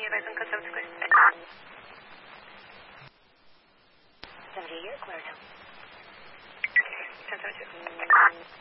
Companhia vai com cancel de coisa. 78, clear now. Cancel de